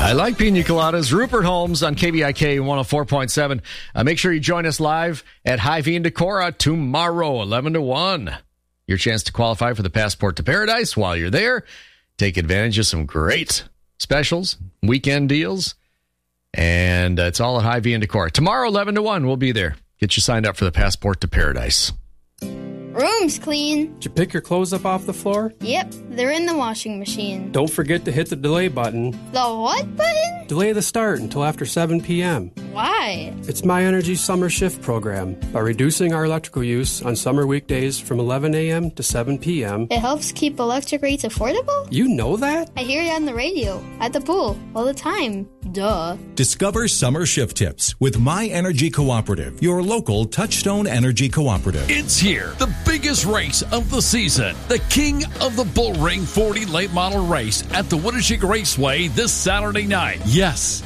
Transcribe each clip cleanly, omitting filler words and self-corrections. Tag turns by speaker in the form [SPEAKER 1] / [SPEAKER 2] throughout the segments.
[SPEAKER 1] I like pina coladas. Rupert Holmes on KVIK 104.7. Make sure you join us live at Hy-Vee in Decorah tomorrow, 11 to 1. Your chance to qualify for the Passport to Paradise. While you're there, take advantage of some great specials, weekend deals, and it's all at Hy-Vee in Decorah. Tomorrow, 11 to 1, we'll be there. Get you signed up for the Passport to Paradise.
[SPEAKER 2] Room's clean.
[SPEAKER 3] Did you pick your clothes up off the floor?
[SPEAKER 2] Yep, they're in the washing machine.
[SPEAKER 3] Don't forget to hit the delay button.
[SPEAKER 2] The what button?
[SPEAKER 3] Delay the start until after 7 p.m.
[SPEAKER 2] Why?
[SPEAKER 3] It's My Energy's summer shift program. By reducing our electrical use on summer weekdays from 11 a.m. to 7 p.m.
[SPEAKER 2] It helps keep electric rates affordable?
[SPEAKER 3] You know that?
[SPEAKER 2] I hear it on the radio, at the pool, all the time. Duh.
[SPEAKER 4] Discover summer shift tips with My Energy Cooperative, your local Touchstone Energy Cooperative.
[SPEAKER 5] It's here, the biggest race of the season, the King of the Bull Ring 40 late model race at the Winneshiek Raceway this Saturday night. Yes,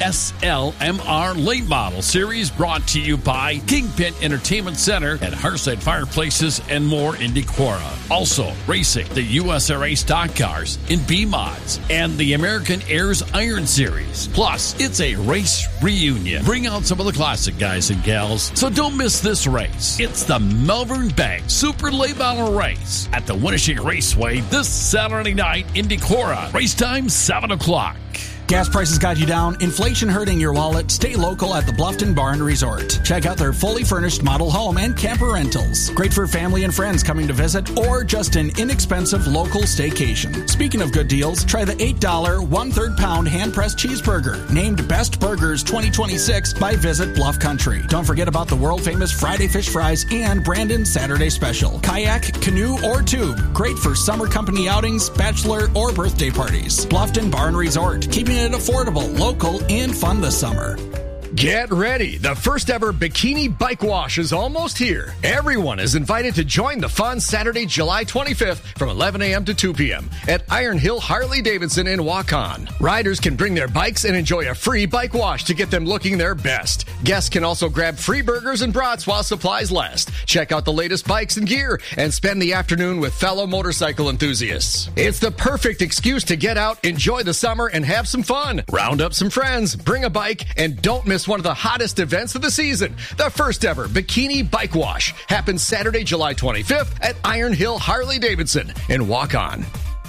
[SPEAKER 5] SLMR Late Model Series brought to you by Kingpin Entertainment Center at Hearthside Fireplaces and more in Decorah. Also racing the USRA stock cars in B-Mods and the American Airs Iron Series. Plus, it's a race reunion. Bring out some of the classic guys and gals, so don't miss this race. It's the Melbourne Bank Super Late Model Race at the Winneshiek Raceway this Saturday night in Decorah. Race time, 7 o'clock.
[SPEAKER 6] Gas prices got you down, inflation hurting your wallet. Stay local at the Bluffton Barn Resort. Check out their fully furnished model home and camper rentals. Great for family and friends coming to visit or just an inexpensive local staycation. Speaking of good deals, try the $8 1/3 pound hand-pressed cheeseburger, named Best Burgers 2026 by Visit Bluff Country. Don't forget about the world-famous Friday fish fries and Brandon's Saturday special. Kayak, canoe, or tube. Great for summer company outings, bachelor, or birthday parties. Bluffton Barn Resort, keeping it affordable, local, and fun this summer.
[SPEAKER 1] Get ready. The first ever Bikini Bike Wash is almost here. Everyone is invited to join the fun Saturday, July 25th from 11 a.m. to 2 p.m. at Iron Hill Harley-Davidson in Waukon. Riders can bring their bikes and enjoy a free bike wash to get them looking their best. Guests can also grab free burgers and brats while supplies last. Check out the latest bikes and gear and spend the afternoon with fellow motorcycle enthusiasts. It's the perfect excuse to get out, enjoy the summer, and have some fun. Round up some friends, bring a bike, and don't miss one of the hottest events of the season. The first ever Bikini Bike Wash happens Saturday, July 25th at Iron Hill Harley-Davidson in Waukon.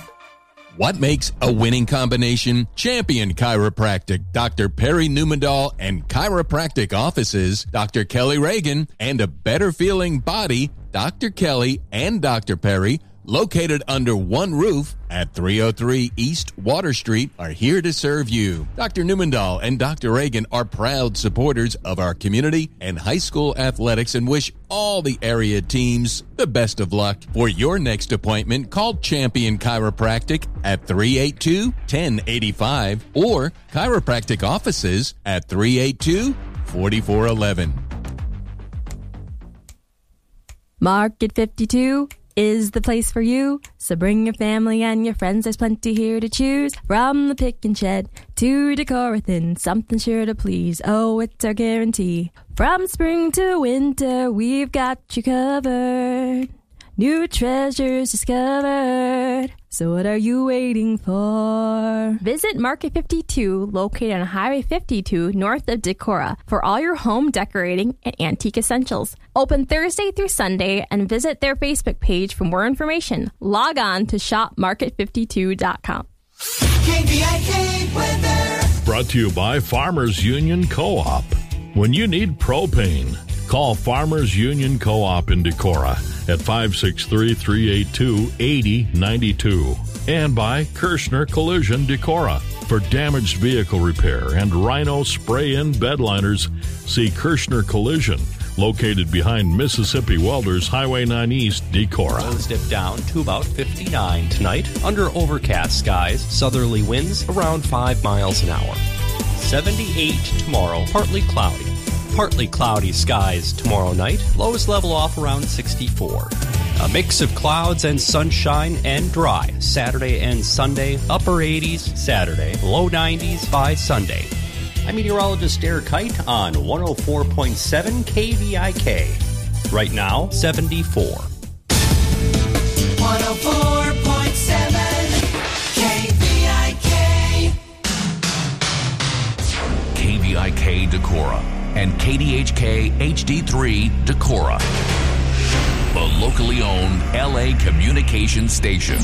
[SPEAKER 7] What makes a winning combination? Champion Chiropractic, Dr. Perry Newmandahl, and chiropractic offices, Dr. Kelly Reagan, and a better feeling body, Dr. Kelly and Dr. Perry, located under one roof at 303 East Water Street, are here to serve you. Dr. Newmandahl and Dr. Reagan are proud supporters of our community and high school athletics and wish all the area teams the best of luck. For your next appointment, call Champion Chiropractic at 382-1085 or chiropractic offices at 382-4411.
[SPEAKER 8] Market 52 is the place for you. So bring your family and your friends, there's plenty here to choose. From the pick and shed to Decorathin, something sure to please. Oh, it's our guarantee. From spring to winter, we've got you covered. New treasures discovered. So what are you waiting for? Visit Market 52, located on Highway 52, north of Decorah, for all your home decorating and antique essentials. Open Thursday through Sunday, and visit their Facebook page for more information. Log on to shopmarket52.com.
[SPEAKER 9] KVIK weather. Brought to you by Farmers Union Co-op. When you need propane, call Farmers Union Co-op in Decorah at 563-382-8092. And by Kirshner Collision Decorah. For damaged vehicle repair and Rhino spray-in bed liners, see Kirshner Collision, located behind Mississippi Welders Highway 9 East, Decorah.
[SPEAKER 10] Winds dip down to about 59 tonight under overcast skies. Southerly winds around 5 miles an hour. 78 tomorrow, partly cloudy. Partly cloudy skies tomorrow night. Lows level off around 64. A mix of clouds and sunshine and dry. Saturday and Sunday, upper 80s Saturday, low 90s by Sunday. I'm meteorologist Derek Kite on 104.7 KVIK. Right now, 74.
[SPEAKER 9] 104.7 KVIK.
[SPEAKER 11] Decorah, and KDHK HD3 Decorah, the locally owned LA communications station.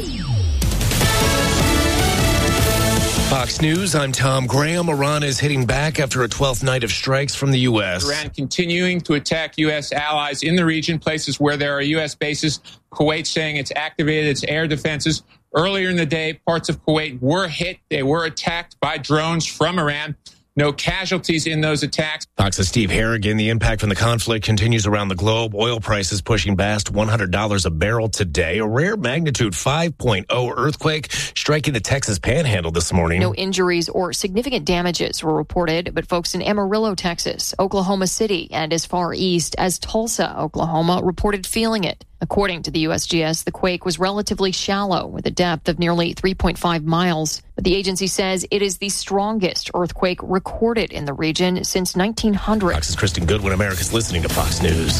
[SPEAKER 12] Fox News, I'm Tom Graham. Iran is hitting back after a 12th night of strikes from the U.S.
[SPEAKER 13] Iran continuing to attack U.S. allies in the region, places where there are U.S. bases. Kuwait saying it's activated its air defenses. Earlier in the day, parts of Kuwait were hit. They were attacked by drones from Iran. No casualties in those attacks.
[SPEAKER 12] Fox's Steve Harrigan. The impact from the conflict continues around the globe. Oil prices pushing past $100 a barrel today. A rare magnitude 5.0 earthquake striking the Texas Panhandle this morning.
[SPEAKER 14] No injuries or significant damages were reported, but folks in Amarillo, Texas, Oklahoma City, and as far east as Tulsa, Oklahoma, reported feeling it. According to the USGS, the quake was relatively shallow with a depth of nearly 3.5 miles. But the agency says it is the strongest earthquake recorded in the region since 1900.
[SPEAKER 12] Fox's Kristen Goodwin. America's listening to Fox News.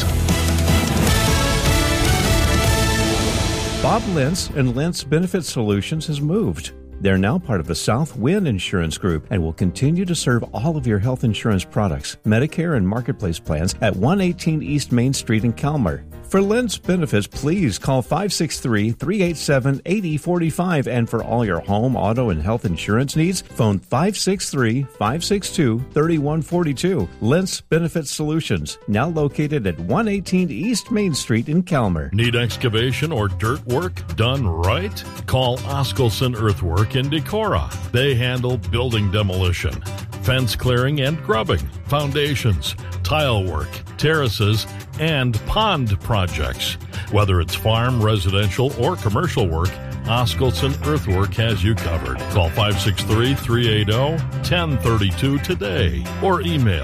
[SPEAKER 15] Bob Lentz and Lentz Benefit Solutions has moved. They're now part of the Southwind Insurance Group and will continue to serve all of your health insurance products, Medicare and Marketplace plans at 118 East Main Street in Calmer. For Lentz benefits, please call 563-387-8045. And for all your home, auto, and health insurance needs, phone 563-562-3142. Lentz Benefit Solutions, now located at 118 East Main Street in Calmer.
[SPEAKER 9] Need excavation or dirt work done right? Call Oskelson Earthwork in Decorah. They handle building demolition, fence clearing and grubbing, foundations, tile work, terraces, and pond projects. Whether it's farm, residential, or commercial work, Oskelson Earthwork has you covered. Call 563-380-1032 today or email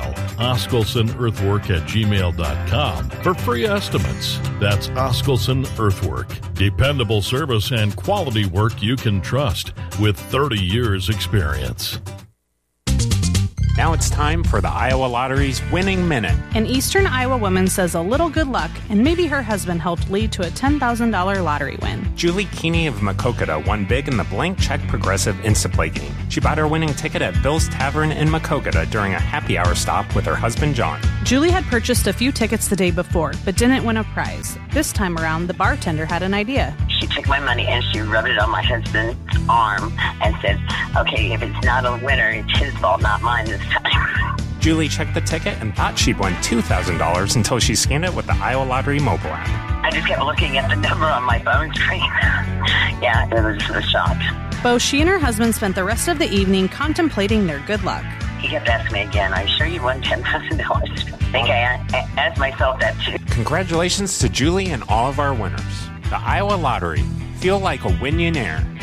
[SPEAKER 9] oskelsonearthwork@gmail.com for free estimates. That's Oskelson Earthwork. Dependable service and quality work you can trust with 30 years experience.
[SPEAKER 16] Now it's time for the Iowa Lottery's Winning Minute.
[SPEAKER 17] An Eastern Iowa woman says a little good luck and maybe her husband helped lead to a $10,000 lottery win.
[SPEAKER 16] Julie Keeney of Makokata won big in the Blank Check Progressive Instaplay game. She bought her winning ticket at Bill's Tavern in Makokata during a happy hour stop with her husband, John.
[SPEAKER 17] Julie had purchased a few tickets the day before, but didn't win a prize. This time around, the bartender had an idea.
[SPEAKER 18] She took my money and she rubbed it on my husband's arm and said, okay, if it's not a winner, it's his fault, not mine this time.
[SPEAKER 16] Julie checked the ticket and thought she'd won $2,000 until she scanned it with the Iowa Lottery mobile app.
[SPEAKER 18] I just kept looking at the number on my phone screen. Yeah, it was a shock.
[SPEAKER 17] Both she and her husband spent the rest of the evening contemplating their good luck.
[SPEAKER 18] He kept asking me again, are you sure you won $10,000? I think I asked myself that too.
[SPEAKER 16] Congratulations to Julie and all of our winners. The Iowa Lottery. Feel like a winionaire.